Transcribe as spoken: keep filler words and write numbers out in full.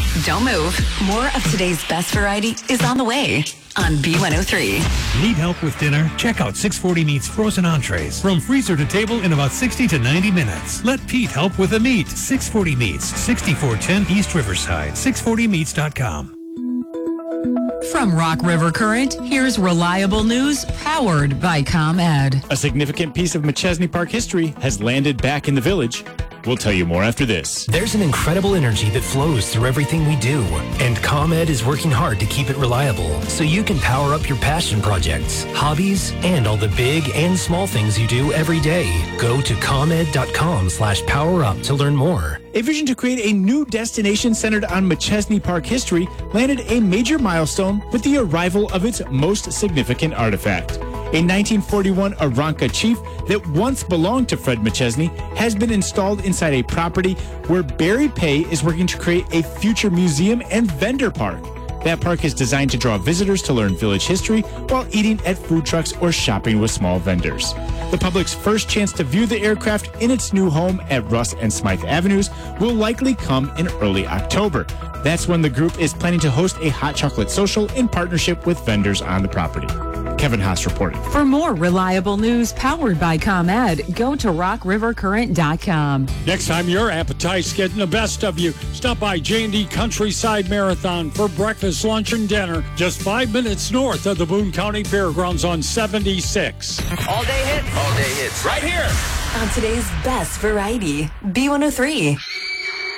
Don't move. More of today's best variety is on the way on B one oh three. Need help with dinner? Check out six forty Meats frozen entrees. From freezer to table in about sixty to ninety minutes. Let Pete help with the meat. six forty Meats, sixty-four ten East Riverside. six forty meats dot com. From Rock River Current, here's reliable news powered by ComEd. A significant piece of McChesney Park history has landed back in the village. We'll tell you more after this. There's an incredible energy that flows through everything we do, and ComEd is working hard to keep it reliable so you can power up your passion projects, hobbies, and all the big and small things you do every day. Go to ComEd.com slash power up to learn more. A vision to create a new destination centered on McChesney Park history landed a major milestone with the arrival of its most significant artifact. A nineteen forty-one Aranca chief that once belonged to Fred McChesney has been installed inside a property where Barry Pay is working to create a future museum and vendor park. That park is designed to draw visitors to learn village history while eating at food trucks or shopping with small vendors. The public's first chance to view the aircraft in its new home at Russ and Smythe Avenues will likely come in early October. That's when the group is planning to host a hot chocolate social in partnership with vendors on the property. Kevin Haas reporting. For more reliable news powered by ComEd, go to rock river current dot com. Next time your appetite's getting the best of you, stop by J and D Countryside Marathon for breakfast, lunch, and dinner just five minutes north of the Boone County Fairgrounds on seventy-six. All day hits. All day hits. Right here. On today's best variety, B one oh three.